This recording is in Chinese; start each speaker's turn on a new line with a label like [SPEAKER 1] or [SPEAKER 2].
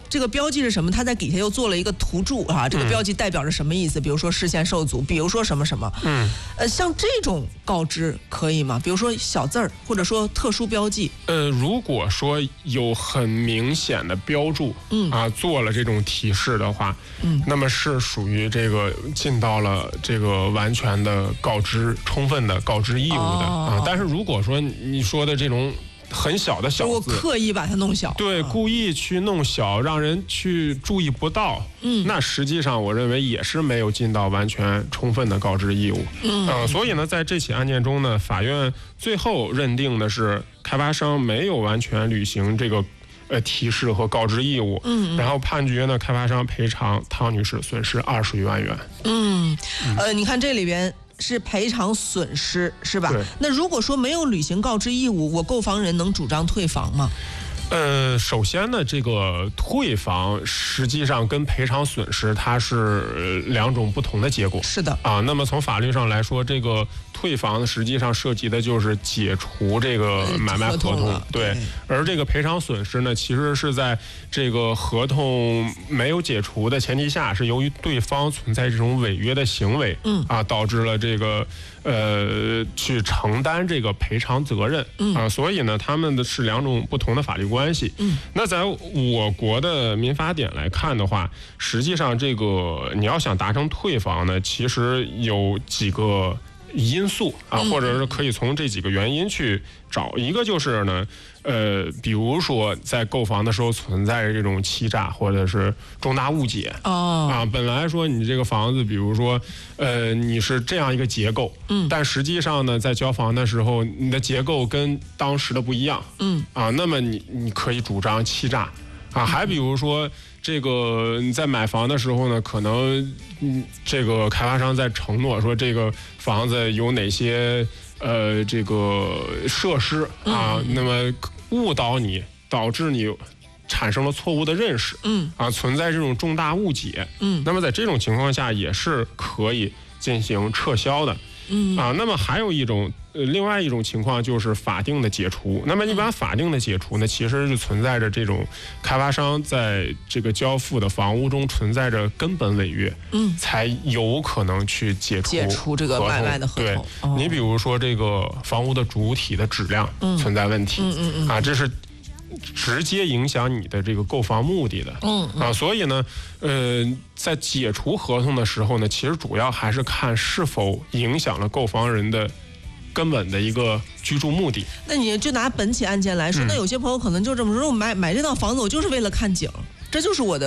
[SPEAKER 1] 这个标记是什么？它在底下又做了一个图注啊，这个标记代表着什么意思？比如说视线受阻，比如说什么什么。像这种告知可以吗？比如说小字儿，或者说特殊标记。
[SPEAKER 2] 如果说有很明显的标注，做了这种提示的话，那么是属于这个尽到了这个完全的告知、充分的告知义务的但是如果说你说的这种很小的小字，
[SPEAKER 1] 我刻意把它弄小，
[SPEAKER 2] 对，故意去弄小，让人去注意不到，那实际上我认为也是没有尽到完全充分的告知义务，所以呢，在这起案件中呢，法院最后认定的是开发商没有完全履行这个提示和告知义务，然后判决呢开发商赔偿汤女士损失20余万元。
[SPEAKER 1] 你看这里边是赔偿损失是吧？那如果说没有履行告知义务，我购房人能主张退房吗？
[SPEAKER 2] 首先呢，这个退房实际上跟赔偿损失它是两种不同的结果。
[SPEAKER 1] 是的
[SPEAKER 2] 那么从法律上来说，这个退房实际上涉及的就是解除这个买卖合同，对。而这个赔偿损失呢，其实是在这个合同没有解除的前提下，是由于对方存在这种违约的行为，导致了这个去承担这个赔偿责任，所以呢，他们的是两种不同的法律关系。那在我国的民法典来看的话，实际上这个你要想达成退房呢，其实有几个因素或者是可以从这几个原因去找。一个就是呢，比如说在购房的时候存在着这种欺诈或者是重大误解本来说你这个房子，比如说你是这样一个结构，但实际上呢，在交房的时候，你的结构跟当时的不一样，那么你可以主张欺诈还比如说这个你在买房的时候呢，可能这个开发商在承诺说这个房子有哪些这个设施那么误导你，导致你产生了错误的认识，存在这种重大误解，那么在这种情况下也是可以进行撤销的，那么还有一种另外一种情况就是法定的解除。那么一般法定的解除呢，其实是存在着这种开发商在这个交付的房屋中存在着根本违约，才有可能去解除
[SPEAKER 1] 这个买卖的合同。
[SPEAKER 2] 对，你比如说这个房屋的主体的质量存在问题，这是直接影响你的这个购房目的的，所以呢，在解除合同的时候呢，其实主要还是看是否影响了购房人的根本的一个居住目的。
[SPEAKER 1] 那你就拿本起案件来说，那有些朋友可能就这么说，我买这套房子我就是为了看景，这就是我的